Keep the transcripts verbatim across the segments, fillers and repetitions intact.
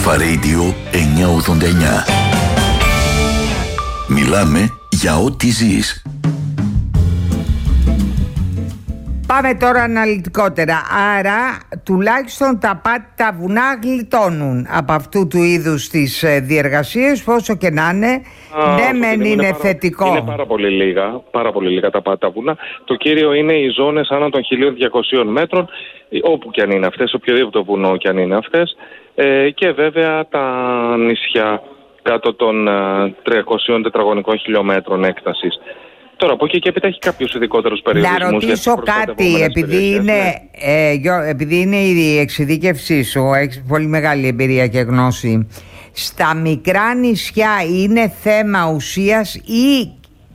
Αλφα Radio εννιακόσια ογδόντα εννιά. Μιλάμε για ό,τι ζεις. Πάμε τώρα αναλυτικότερα. Άρα τουλάχιστον τα πάτη τα βουνά γλιτώνουν από αυτού του είδους τις διεργασίες, πόσο και να είναι. Α, ναι μεν είναι, είναι πάρα, θετικό. Είναι πάρα πολύ λίγα, πάρα πολύ λίγα τα πάτη τα βουνά. Το κύριο είναι οι ζώνες άνω των χίλια διακοσίων μέτρων, όπου και αν είναι αυτές, οποιοδήποτε βουνό και αν είναι αυτές, ε, και βέβαια τα νησιά κάτω των τριακοσίων τετραγωνικών χιλιόμετρων έκτασης. Τώρα από εκεί και έπειτα έχει κάποιους ειδικότερους περιορισμούς. Να ρωτήσω κάτι, επειδή είναι, ναι. ε, επειδή είναι η εξειδίκευσή σου, έχεις πολύ μεγάλη εμπειρία και γνώση. Στα μικρά νησιά είναι θέμα ουσίας ή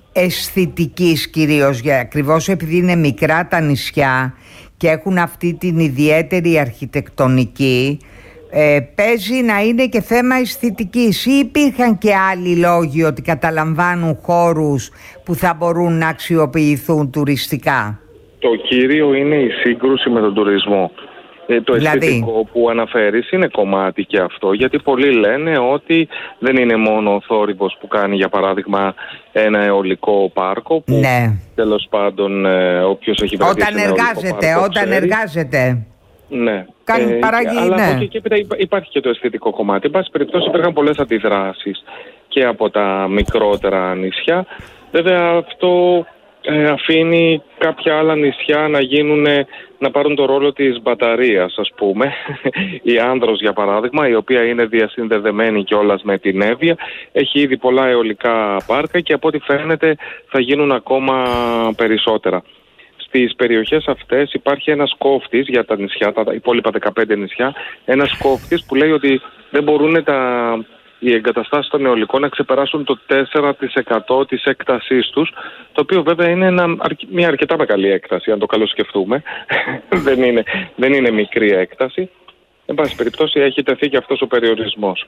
αισθητικής κυρίως, για, ακριβώς επειδή είναι μικρά τα νησιά και έχουν αυτή την ιδιαίτερη αρχιτεκτονική, Ε, παίζει να είναι και θέμα αισθητικής, ή υπήρχαν και άλλοι λόγοι ότι καταλαμβάνουν χώρους που θα μπορούν να αξιοποιηθούν τουριστικά? Το κύριο είναι η σύγκρουση με τον τουρισμό. Ε, το δηλαδή... αισθητικό που αναφέρεις είναι κομμάτι και αυτό, γιατί πολλοί λένε ότι δεν είναι μόνο ο θόρυβος που κάνει για παράδειγμα ένα αιωλικό πάρκο που ναι. τέλος πάντων ε, όποιος έχει βρεθεί όταν εργάζεται, πάρκο, όταν ξέρει. εργάζεται Ναι, Κάνει ε, παραγή, αλλά ναι. από εκεί και έπειτα υπάρχει και το αισθητικό κομμάτι. Εν πάση περιπτώσει υπήρχαν πολλές αντιδράσεις και από τα μικρότερα νησιά. Βέβαια αυτό ε, αφήνει κάποια άλλα νησιά να γίνουν, να πάρουν το ρόλο της μπαταρίας, ας πούμε. Η Άνδρος για παράδειγμα, η οποία είναι διασυνδεδεμένη κιόλας με την Εύβοια, έχει ήδη πολλά αιωλικά πάρκα και από ό,τι φαίνεται θα γίνουν ακόμα περισσότερα. Στις περιοχές αυτές υπάρχει ένας κόφτης για τα νησιά, τα υπόλοιπα δεκαπέντε νησιά, ένας κόφτης που λέει ότι δεν μπορούν τα, οι εγκαταστάσεις των αιωλικών να ξεπεράσουν το τέσσερα τοις εκατό της έκτασής τους, το οποίο βέβαια είναι ένα, μια αρκετά μεγάλη έκταση, αν το καλοσκεφτούμε. δεν, είναι, δεν είναι μικρή έκταση. Εν πάση περιπτώσει έχει τεθεί και αυτός ο περιορισμός.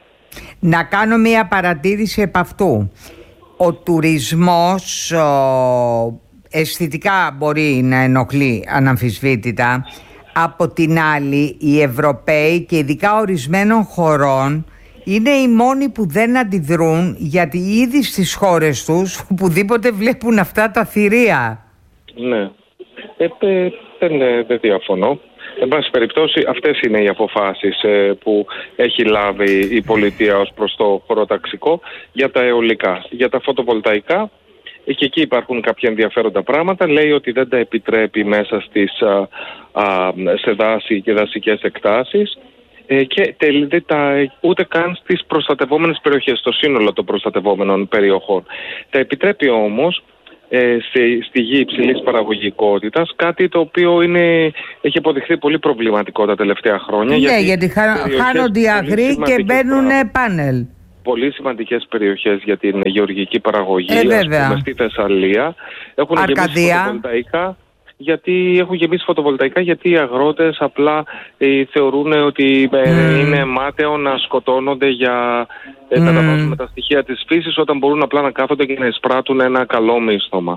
Να κάνω μια παρατήρηση επ' αυτού. Ο τουρισμός... Ο... αισθητικά μπορεί να ενοχλεί αναμφισβήτητα. Από την άλλη, οι Ευρωπαίοι και ειδικά ορισμένων χωρών είναι οι μόνοι που δεν αντιδρούν, γιατί ήδη στις χώρες τους οπουδήποτε βλέπουν αυτά τα θηρία. Ναι, ε, ε, δεν, δεν διαφωνώ. Εν πάση περιπτώσει αυτές είναι οι αποφάσεις ε, που έχει λάβει η πολιτεία ως προς το χωροταξικό για τα αιωλικά. Για τα φωτοβολταϊκά και εκεί υπάρχουν κάποια ενδιαφέροντα πράγματα. Λέει ότι δεν τα επιτρέπει μέσα στις, α, α, σε δάση και δασικές εκτάσεις ε, και τελείται τα, ούτε καν στις προστατευόμενες περιοχές, στο σύνολο των προστατευόμενων περιοχών. Τα επιτρέπει όμως ε, στη, στη γη υψηλής παραγωγικότητας, κάτι το οποίο είναι, έχει αποδειχθεί πολύ προβληματικό τα τελευταία χρόνια. Ναι, γιατί, γιατί χάνονται οι αγροί και μπαίνουν πάνελ. Πολύ σημαντικές περιοχές για την γεωργική παραγωγή, ε, ας πούμε στη Θεσσαλία. Έχουν γεμίσει φωτοβολταϊκά, γιατί έχουν γεμίσει φωτοβολταϊκά γιατί οι αγρότες απλά ε, θεωρούν ότι ε, mm. είναι μάταιο να σκοτώνονται για ε, mm. να τα βάζουν με τα στοιχεία της φύσης, όταν μπορούν απλά να κάθονται και να εισπράττουν ένα καλό μίσθωμα.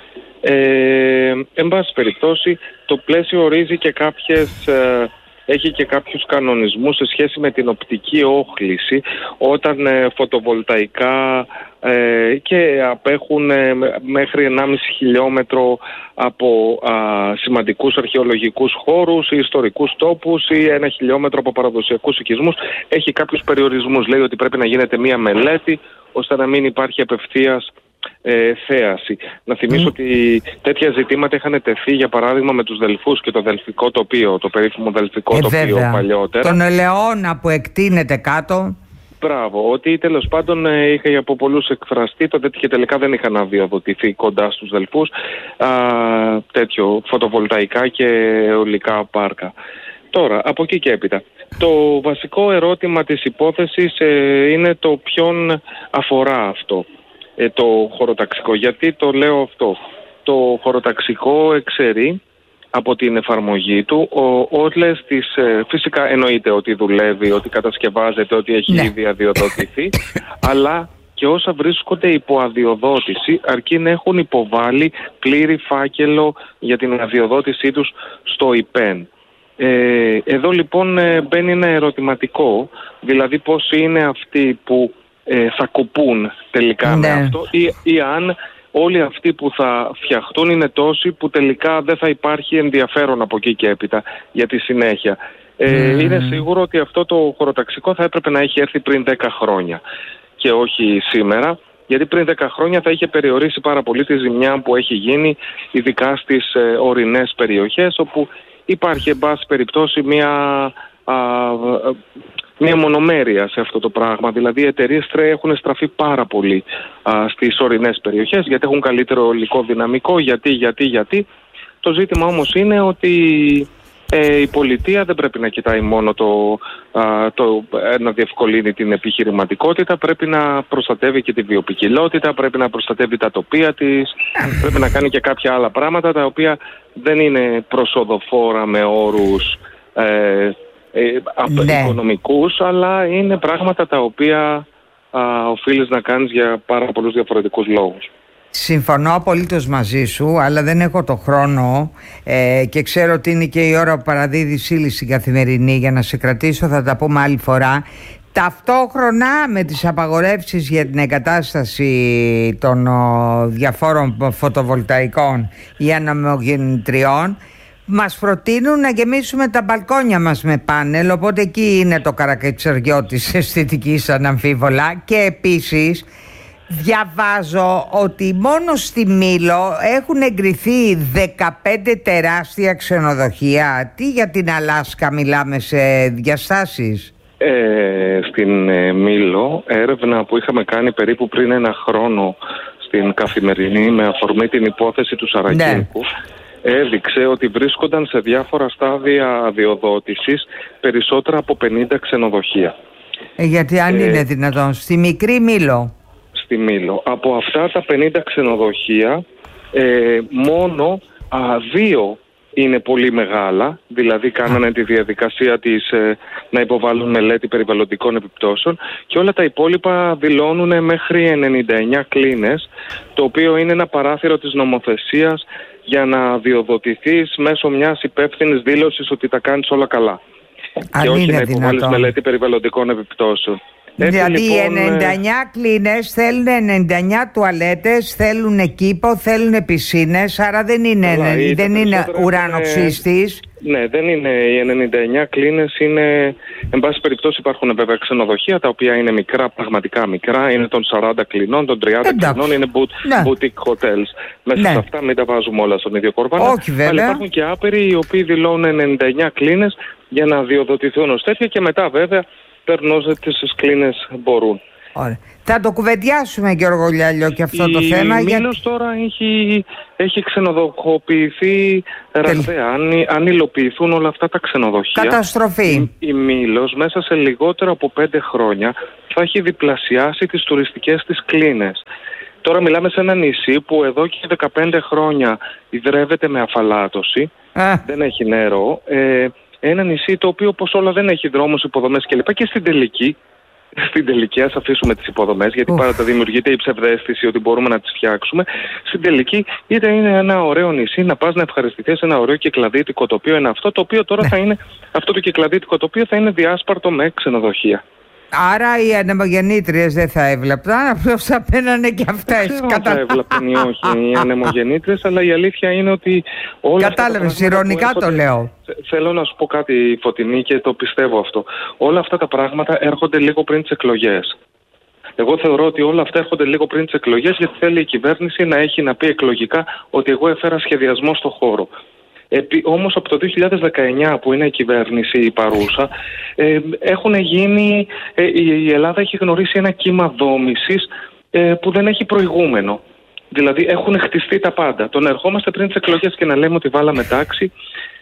Ε, εν πάση περιπτώσει, το πλαίσιο ορίζει και κάποιες... Ε, έχει και κάποιους κανονισμούς σε σχέση με την οπτική όχληση όταν ε, φωτοβολταϊκά ε, και απέχουν ε, μέχρι ενάμιση χιλιόμετρο από α, σημαντικούς αρχαιολογικούς χώρους ή ιστορικούς τόπους ή ένα χιλιόμετρο από παραδοσιακούς οικισμούς. Έχει κάποιους περιορισμούς. Λέει ότι πρέπει να γίνεται μία μελέτη ώστε να μην υπάρχει απευθείας Ε, θέαση. Να θυμίσω mm. ότι τέτοια ζητήματα είχαν τεθεί για παράδειγμα με τους Δελφούς και το Δελφικό τοπίο, το περίφημο Δελφικό ε, τοπίο βέβαια. παλιότερα. Τον ελαιόνα που εκτείνεται κάτω. Μπράβο, ότι τέλος πάντων ε, είχε από πολλούς εκφραστεί το τέτοιο και τελικά δεν είχαν αδειοδοτηθεί κοντά στους Δελφούς α, τέτοιο φωτοβολταϊκά και αιωλικά πάρκα. Τώρα, από εκεί και έπειτα, το βασικό ερώτημα της υπόθεσης ε, είναι το ποιον αφορά αυτό. Ε, το χωροταξικό. Γιατί το λέω αυτό? Το χωροταξικό εξαιρεί από την εφαρμογή του ο, όλες τις, ε, φυσικά εννοείται ότι δουλεύει, ότι κατασκευάζεται, ότι έχει ναι. ήδη αδειοδοτηθεί, αλλά και όσα βρίσκονται υπό αδειοδότηση, αρκεί να έχουν υποβάλει πλήρη φάκελο για την αδειοδότησή τους στο ΙΠΕΝ. Ε, εδώ λοιπόν ε, μπαίνει ένα ερωτηματικό, δηλαδή πώς είναι αυτοί που ε, θα κοπούν τελικά ναι. με αυτό ή, ή αν όλοι αυτοί που θα φτιαχτούν είναι τόσοι που τελικά δεν θα υπάρχει ενδιαφέρον από εκεί και έπειτα για τη συνέχεια. Ε, mm. Είναι σίγουρο ότι αυτό το χωροταξικό θα έπρεπε να έχει έρθει πριν δέκα χρόνια και όχι σήμερα, γιατί πριν δέκα χρόνια θα είχε περιορίσει πάρα πολύ τη ζημιά που έχει γίνει, ειδικά στις ε, ορεινές περιοχές, όπου υπάρχει εν πάση περιπτώσει μια, α, μια μονομέρεια σε αυτό το πράγμα. Δηλαδή οι εταιρείες έχουν στραφεί πάρα πολύ α, στις ορεινές περιοχές, γιατί έχουν καλύτερο υλικό δυναμικό, γιατί, γιατί, γιατί. Το ζήτημα όμως είναι ότι ε, η πολιτεία δεν πρέπει να κοιτάει μόνο το, α, το, να διευκολύνει την επιχειρηματικότητα, πρέπει να προστατεύει και τη βιοποικιλότητα, πρέπει να προστατεύει τα τοπία της, πρέπει να κάνει και κάποια άλλα πράγματα τα οποία δεν είναι προσοδοφόρα με όρους ε, ε, ναι. οικονομικούς, αλλά είναι πράγματα τα οποία α, οφείλεις να κάνεις για πάρα πολλούς διαφορετικούς λόγους. Συμφωνώ απολύτως μαζί σου, αλλά δεν έχω το χρόνο ε, και ξέρω ότι είναι και η ώρα που παραδίδεις ύλη στην Καθημερινή. Για να σε κρατήσω θα τα πούμε άλλη φορά. Ταυτόχρονα με τις απαγορεύσεις για την εγκατάσταση των ο, διαφόρων φωτοβολταϊκών ή ανεμογεννητριών, μας προτείνουν να γεμίσουμε τα μπαλκόνια μας με πάνελ, οπότε εκεί είναι το καρακετσαριό της αισθητικής αναμφίβολα. Και επίσης διαβάζω ότι μόνο στη Μήλο έχουν εγκριθεί δεκαπέντε τεράστια ξενοδοχεία. Τι για την Αλάσκα μιλάμε σε διαστάσεις? Ε, στην ε, Μήλο, έρευνα που είχαμε κάνει περίπου πριν ένα χρόνο στην Καθημερινή με αφορμή την υπόθεση του Σαρακίνικου, ναι. έδειξε ότι βρίσκονταν σε διάφορα στάδια αδειοδότησης περισσότερα από πενήντα ξενοδοχεία. Ε, γιατί αν ε, είναι δυνατόν, στη μικρή Μήλο. Στη Μήλο. Από αυτά τα πενήντα ξενοδοχεία, ε, μόνο α, δύο είναι πολύ μεγάλα, δηλαδή κάνανε τη διαδικασία της ε, να υποβάλουν μελέτη περιβαλλοντικών επιπτώσεων, και όλα τα υπόλοιπα δηλώνουν μέχρι ενενήντα εννέα κλίνες, το οποίο είναι ένα παράθυρο της νομοθεσίας για να διοδοτηθείς μέσω μιας υπεύθυνης δήλωσης ότι τα κάνεις όλα καλά. Αν και όχι είναι να υποβάλεις δυνατόν. μελέτη περιβαλλοντικών επιπτώσεων. Έτσι, δηλαδή λοιπόν, ενενήντα εννέα κλίνες θέλουν ενενήντα εννέα τουαλέτες, θέλουν κήπο, θέλουν πισίνες, άρα δεν είναι, καλά, δεν είναι ουρανοξύστης. Ναι, δεν είναι οι ενενήντα εννέα κλίνες, είναι, εν πάση περιπτώσει υπάρχουν βέβαια ξενοδοχεία τα οποία είναι μικρά, πραγματικά μικρά, είναι των σαράντα κλινών, των τριάντα Εντάξει. κλινών, είναι boot, ναι. boutique hotels. Μέσα ναι. σε αυτά μην τα βάζουμε όλα στον ίδιο κορβάνα. Όχι βέβαια. Αλλά υπάρχουν και άπειροι οι οποίοι δηλώνουν ενενήντα εννέα κλίνες για να διοδοτηθούν ως τέτοια, και μετά βέβαια παίρνουν όσες τις κλίνες μπορούν. Ωραία. Θα το κουβεντιάσουμε, Γιώργο Λιάλιο, και αυτό η το θέμα. Η Μήλος για... τώρα έχει, έχει ξενοδοχοποιηθεί ραγδαία. Αν, αν υλοποιηθούν όλα αυτά τα ξενοδοχεία, καταστροφή. Η, η Μήλος μέσα σε λιγότερο από πέντε χρόνια θα έχει διπλασιάσει τις τουριστικές της κλίνες. Τώρα μιλάμε σε ένα νησί που εδώ και δεκαπέντε χρόνια ιδρεύεται με αφαλάτωση, Α. δεν έχει νερό. Ε, ένα νησί το οποίο, όπως όλα, δεν έχει δρόμους, υποδομές κλπ. Και στην τελική, στην τελική ας αφήσουμε τις υποδομές, γιατί πάντα τα δημιουργείται η ψευδαίσθηση ότι μπορούμε να τις φτιάξουμε. Στην τελική, είτε είναι ένα ωραίο νησί να πας να ευχαριστηθείς, ένα ωραίο κυκλαδίτικο τοπίο, είναι αυτό το οποίο τώρα ναι. θα είναι, αυτό το κυκλαδίτικο τοπίο θα είναι διάσπαρτο με ξενοδοχεία. Άρα οι ανεμογεννήτριες δεν θα έβλεπταν, απλώς θα παίρνανε και αυτές. Δεν ξέρω αν θα έβλεπαν ή όχι οι ανεμογεννήτριες, αλλά η αλήθεια είναι ότι όλα κατάλαβες, ειρωνικά έρχονται... το λέω. Θέλω να σου πω κάτι, Φωτεινή, και το πιστεύω αυτό. Όλα αυτά τα πράγματα έρχονται λίγο πριν τις εκλογές. Εγώ θεωρώ ότι όλα αυτά έρχονται λίγο πριν τις εκλογές, γιατί θέλει η κυβέρνηση να έχει να πει εκλογικά ότι εγώ έφερα σχεδιασμό στο χώρο. Επί, όμως από το δύο χιλιάδες δεκαεννιά που είναι η κυβέρνηση η παρούσα, ε, έχουν γίνει, ε, η Ελλάδα έχει γνωρίσει ένα κύμα δόμησης ε, που δεν έχει προηγούμενο. Δηλαδή έχουν χτιστεί τα πάντα. Το να ερχόμαστε πριν τις εκλογές και να λέμε ότι βάλαμε τάξη,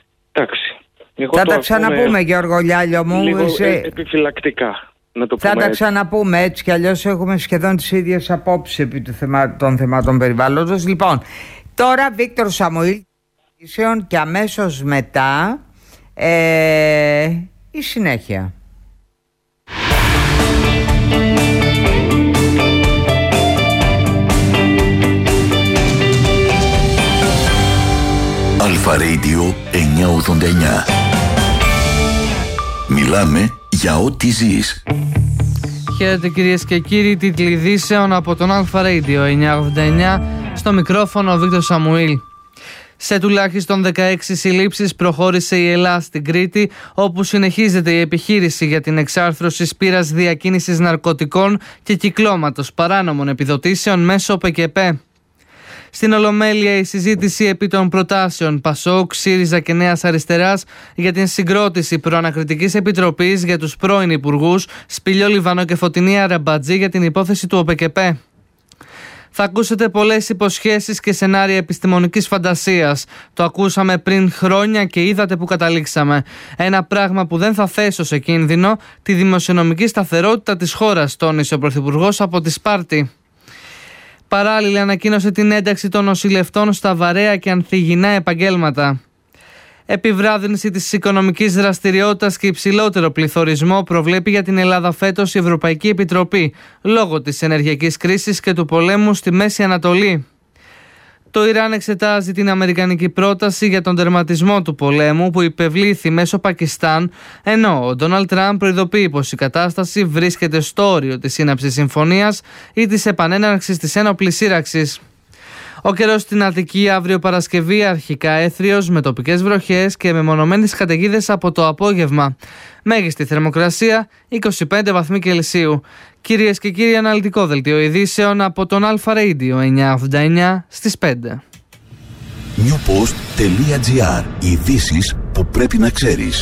τάξη. Εγώ θα τα ξαναπούμε, με... Γιώργο Λιάλιο μου. Λίγο σε... ε, επιφυλακτικά. Να το θα πούμε τα έτσι. ξαναπούμε, έτσι κι αλλιώς έχουμε σχεδόν τις ίδιες απόψεις επί του θεμα... των θεμάτων περιβάλλοντος. Λοιπόν, τώρα Βίκτορ Σαμουήλ και αμέσως μετά ε, η συνέχεια. Αλφα Radio εννιακόσια ογδόντα εννιά. Μιλάμε για ό,τι ζεις. Χαίρετε κυρίες και κύριοι, τίτλοι ειδήσεων από τον Αλφα Radio εννιακόσια ογδόντα εννιά, στο μικρόφωνο ο Βίκτορ Σαμουήλ. Σε τουλάχιστον δεκαέξι συλλήψεις προχώρησε η Ελλάδα στην Κρήτη, όπου συνεχίζεται η επιχείρηση για την εξάρθρωση σπήρας διακίνησης ναρκωτικών και κυκλώματος παράνομων επιδοτήσεων μέσω ΠΚΠ. Στην Ολομέλεια η συζήτηση επί των προτάσεων ΠΑΣΟΚ, ΣΥΡΙΖΑ και Νέας Αριστεράς για την συγκρότηση προανακριτικής επιτροπής για τους πρώην υπουργούς Σπήλιο Λιβανό και Φωτεινή Αραμπατζή για την υπόθεση του ΟΠΚΠ. Θα ακούσετε πολλές υποσχέσεις και σενάρια επιστημονικής φαντασίας. Το ακούσαμε πριν χρόνια και είδατε που καταλήξαμε. Ένα πράγμα που δεν θα θέσω σε κίνδυνο, τη δημοσιονομική σταθερότητα της χώρας, τόνισε ο Πρωθυπουργός από τη Σπάρτη. Παράλληλα ανακοίνωσε την ένταξη των νοσηλευτών στα βαρέα και ανθυγιεινά επαγγέλματα. Επιβράδυνση της οικονομικής δραστηριότητας και υψηλότερο πληθωρισμό προβλέπει για την Ελλάδα φέτος η Ευρωπαϊκή Επιτροπή, λόγω της ενεργειακής κρίσης και του πολέμου στη Μέση Ανατολή. Το Ιράν εξετάζει την αμερικανική πρόταση για τον τερματισμό του πολέμου που υπευλήθη μέσω Πακιστάν, ενώ ο Ντόναλντ Τραμπ προειδοποιεί πως η κατάσταση βρίσκεται στο όριο της σύναψης συμφωνίας ή της επανέναρξης της ένοπλης σύραξης. Ο καιρός στην Αττική αύριο Παρασκευή αρχικά έθριος με τοπικές βροχές και μεμονωμένες καταιγίδες από το απόγευμα. Μέγιστη θερμοκρασία είκοσι πέντε βαθμοί Κελσίου. Κυρίες και κύριοι, αναλυτικό δελτίο ειδήσεων από τον Αλφα Radio εννιακόσια ογδόντα εννιά στις πέντε. newpost τελεία gr. Ειδήσεις που πρέπει να ξέρεις.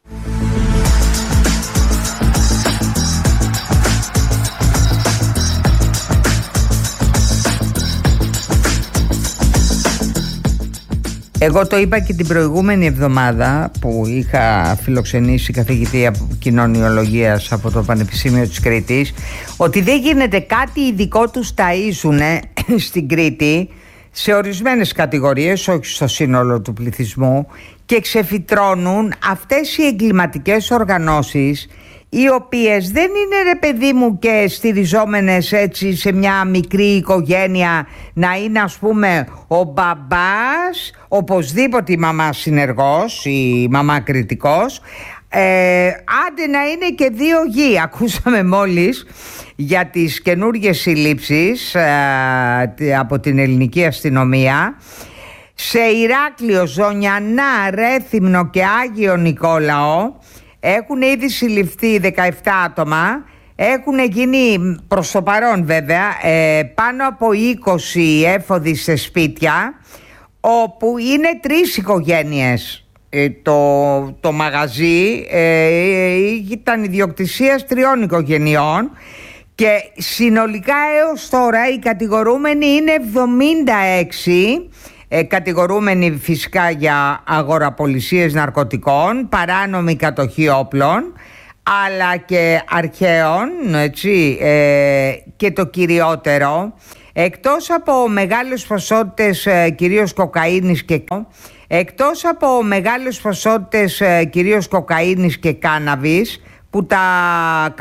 Εγώ το είπα και την προηγούμενη εβδομάδα που είχα φιλοξενήσει καθηγητή κοινωνιολογίας από το Πανεπιστήμιο της Κρήτης, ότι δεν γίνεται κάτι ειδικό τους ταΐζουνε στην Κρήτη σε ορισμένες κατηγορίες, όχι στο σύνολο του πληθυσμού, και ξεφυτρώνουν αυτές οι εγκληματικές οργανώσεις, οι οποίες δεν είναι, ρε παιδί μου, και στηριζόμενες έτσι σε μια μικρή οικογένεια, να είναι ας πούμε ο μπαμπάς, οπωσδήποτε η μαμά συνεργός, η μαμά κριτικός, ε, άντε να είναι και δύο γη. Ακούσαμε μόλις για τις καινούργιες συλλήψεις ε, από την ελληνική αστυνομία σε Ηράκλειο, Ζωνιανά, Ρέθυμνο και Άγιο Νικόλαο. Έχουν ήδη συλληφθεί δεκαεπτά άτομα, έχουν γίνει προς το παρόν βέβαια ε, πάνω από είκοσι έφοδοι σε σπίτια, όπου είναι τρεις οικογένειες. Ε, το, το μαγαζί ε, ήταν ιδιοκτησίας τριών οικογενειών και συνολικά έως τώρα οι κατηγορούμενοι είναι εβδομήντα έξι. Ε, κατηγορούμενοι φυσικά για αγοραπολισίες ναρκωτικών, παράνομη κατοχή όπλων, αλλά και αρχαίων, έτσι, ε, και το κυριότερο, εκτός από μεγάλες ποσότητες ε, κυρίως κοκαίνης και εκτός από μεγάλες ποσότητες ε, κυρίως κοκαίνης και κάναβης, που τα